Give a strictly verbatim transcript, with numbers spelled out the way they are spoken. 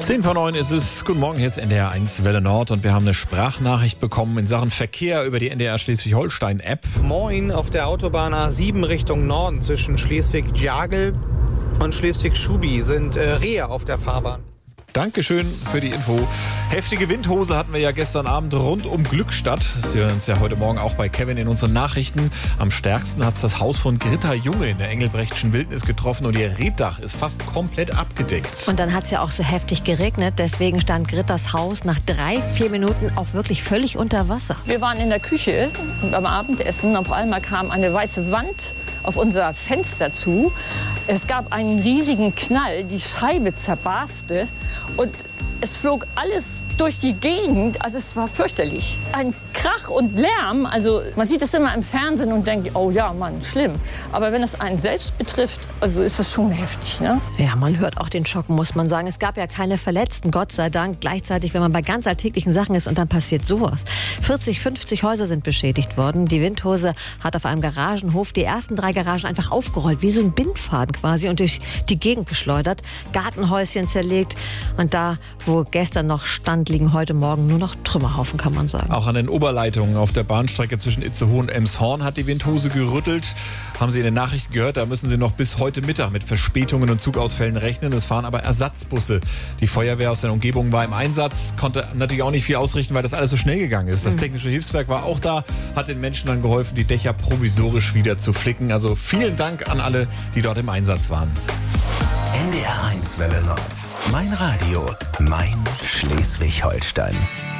zehn vor neun ist es. Guten Morgen, hier ist N D R eins Welle Nord und wir haben eine Sprachnachricht bekommen in Sachen Verkehr über die N D R Schleswig-Holstein-App. Moin, auf der Autobahn A sieben Richtung Norden zwischen Schleswig-Jagel und Schleswig-Schubi sind äh, Rehe auf der Fahrbahn. Dankeschön für die Info. Heftige Windhose hatten wir ja gestern Abend rund um Glückstadt. Sie hören uns ja heute Morgen auch bei Kevin in unseren Nachrichten. Am stärksten hat es das Haus von Gritta Junge in der Engelbrechtschen Wildnis getroffen und ihr Reetdach ist fast komplett abgedeckt. Und dann hat es ja auch so heftig geregnet. Deswegen stand Grittas Haus nach drei, vier Minuten auch wirklich völlig unter Wasser. Wir waren in der Küche und beim Abendessen. Auf einmal kam eine weiße Wand auf unser Fenster zu. Es gab einen riesigen Knall, die Scheibe zerbarste und es flog alles durch die Gegend, also es war fürchterlich. Ein Krach und Lärm, also man sieht es immer im Fernsehen und denkt, oh ja, Mann, schlimm. Aber wenn es einen selbst betrifft, also ist es schon heftig, ne? Ja, man hört auch den Schock, muss man sagen. Es gab ja keine Verletzten, Gott sei Dank. Gleichzeitig, wenn man bei ganz alltäglichen Sachen ist und dann passiert sowas. vierzig, fünfzig Häuser sind beschädigt worden. Die Windhose hat auf einem Garagenhof die ersten drei Garagen einfach aufgerollt, wie so ein Bindfaden quasi und durch die Gegend geschleudert. Gartenhäuschen zerlegt und da, wo gestern noch stand, liegen heute Morgen nur noch Trümmerhaufen, kann man sagen. Auch an den Oberleitungen auf der Bahnstrecke zwischen Itzehoe und Elmshorn hat die Windhose gerüttelt. Haben Sie in den Nachrichten gehört, da müssen Sie noch bis heute Mittag mit Verspätungen und Zugausfällen rechnen. Es fahren aber Ersatzbusse. Die Feuerwehr aus der Umgebung war im Einsatz, konnte natürlich auch nicht viel ausrichten, weil das alles so schnell gegangen ist. Das technische Hilfswerk war auch da, hat den Menschen dann geholfen, die Dächer provisorisch wieder zu flicken. Also vielen Dank an alle, die dort im Einsatz waren. N D R eins Welle Nord. Mein Radio, mein Schleswig-Holstein.